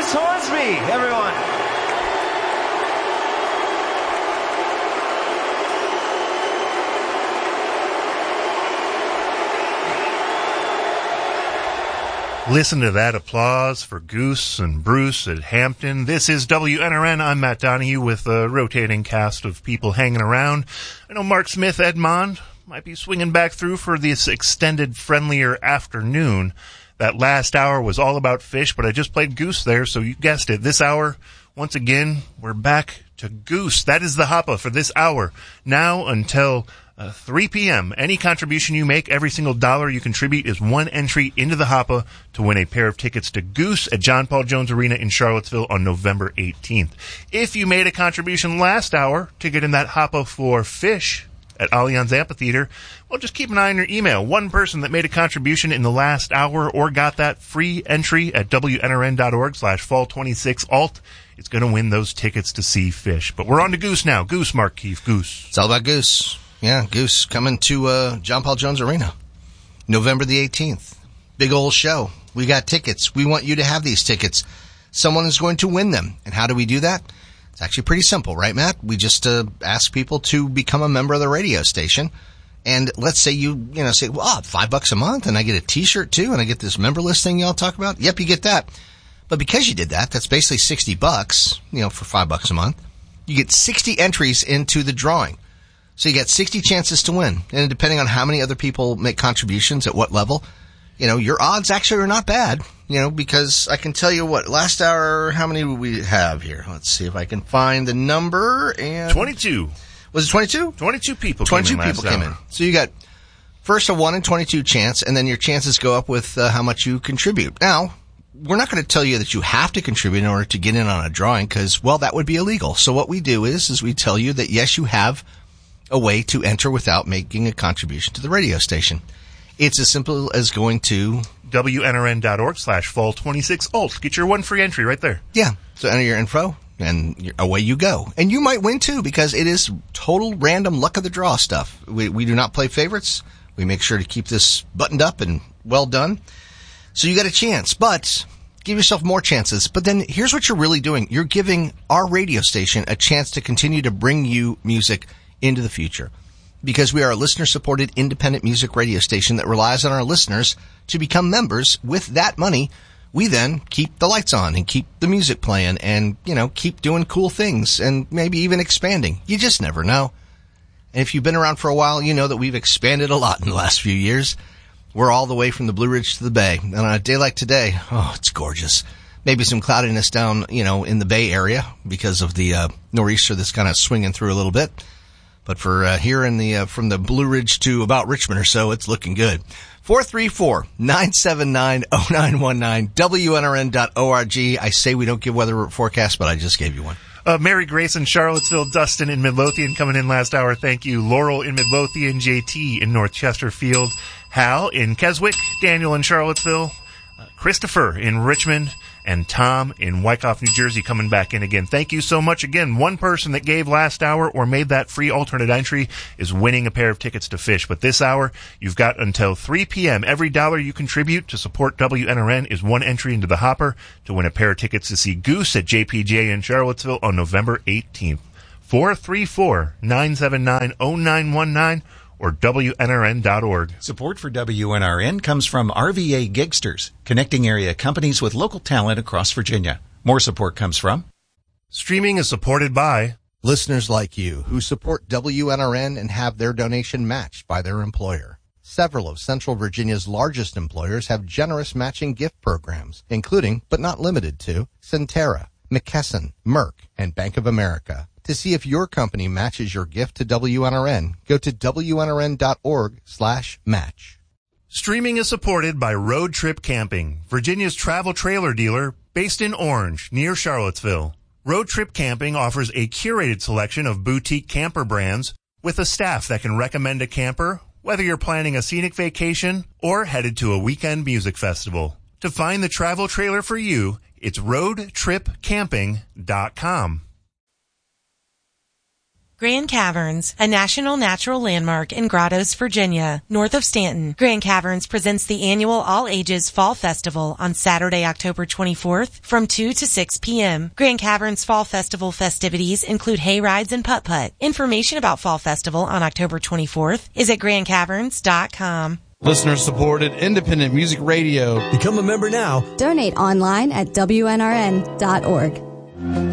Goose Hornsby, everyone. Listen to that applause for Goose and Bruce at Hampton. This is WNRN. I'm Matt Donahue with a rotating cast of people hanging around. I know Mark Smith, Edmond, might be swinging back through for this extended, friendlier afternoon. That last hour was all about fish, but I just played Goose there, so you guessed it. This hour, once again, we're back to Goose. That is the hoppa for this hour. Now until 3 p.m. Any contribution you make, every single dollar you contribute is one entry into the hoppa to win a pair of tickets to Goose at John Paul Jones Arena in Charlottesville on November 18th. If you made a contribution last hour to get in that hoppa for fish at Allianz Amphitheater, well, just keep an eye on your email. One person that made a contribution in the last hour or got that free entry at WNRN.org/fall26alt is going to win those tickets to see fish. But we're on to Goose now. Goose, Mark Keefe, Goose. It's all about Goose. Yeah, Goose coming to John Paul Jones Arena, November the 18th. Big old show. We got tickets. We want you to have these tickets. Someone is going to win them. And how do we do that? It's actually pretty simple, right, Matt? We just ask people to become a member of the radio station. And let's say you say, well, $5 a month, and I get a T-shirt too, and I get this member list thing y'all talk about. Yep, you get that. But because you did that, that's basically $60, for $5 a month. You get 60 entries into the drawing. So you got 60 chances to win. And depending on how many other people make contributions at what level, your odds actually are not bad, because I can tell you what, last hour, how many do we have here? Let's see if I can find the number. And 22. Was it 22? 22 people 22 came in people came in. So you got first a 1 in 22 chance, and then your chances go up with how much you contribute. Now, we're not going to tell you that you have to contribute in order to get in on a drawing because, well, that would be illegal. So what we do is we tell you that, yes, you have a way to enter without making a contribution to the radio station. It's as simple as going to WNRN.org/fall26alt. Get your one free entry right there. Yeah. So enter your info and away you go. And you might win too because it is total random luck of the draw stuff. We do not play favorites. We make sure to keep this buttoned up and well done. So you got a chance, but give yourself more chances. But then here's what you're really doing. You're giving our radio station a chance to continue to bring you music into the future, because we are a listener-supported independent music radio station that relies on our listeners to become members. With that money, we then keep the lights on and keep the music playing and, keep doing cool things and maybe even expanding. You just never know. And if you've been around for a while, you know that we've expanded a lot in the last few years. We're all the way from the Blue Ridge to the Bay. And on a day like today, oh, it's gorgeous. Maybe some cloudiness down, in the Bay area because of the nor'easter that's kind of swinging through a little bit. But for here in the from the Blue Ridge to about Richmond or so, it's looking good. 434-979-0919, WNRN.org. I say we don't give weather forecasts, but I just gave you one. Mary Grace in Charlottesville, Dustin in Midlothian coming in last hour. Thank you. Laurel in Midlothian, JT in North Chesterfield, Hal in Keswick, Daniel in Charlottesville, Christopher in Richmond, and Tom in Wyckoff, New Jersey coming back in again. Thank you so much. Again, one person that gave last hour or made that free alternate entry is winning a pair of tickets to fish. But this hour, you've got until 3 p.m. Every dollar you contribute to support WNRN is one entry into the hopper to win a pair of tickets to see Goose at JPJ in Charlottesville on November 18th. 434-979-0919 or WNRN.org. Support for WNRN comes from RVA Gigsters, connecting area companies with local talent across Virginia. More support comes from Streaming is supported by listeners like you who support WNRN and have their donation matched by their employer. Several of Central Virginia's largest employers have generous matching gift programs, including, but not limited to, Centera, McKesson, Merck, and Bank of America. To see if your company matches your gift to WNRN, go to WNRN.org/match. Streaming is supported by Road Trip Camping, Virginia's travel trailer dealer based in Orange, near Charlottesville. Road Trip Camping offers a curated selection of boutique camper brands with a staff that can recommend a camper, whether you're planning a scenic vacation or headed to a weekend music festival. To find the travel trailer for you, it's roadtripcamping.com. Grand Caverns, a national natural landmark in Grottoes, Virginia, north of Stanton. Grand Caverns presents the annual all-ages Fall Festival on Saturday, October 24th from 2 to 6 p.m. Grand Caverns Fall Festival festivities include hay rides and putt-putt. Information about Fall Festival on October 24th is at grandcaverns.com. Listener-supported independent music radio. Become a member now. Donate online at WNRN.org.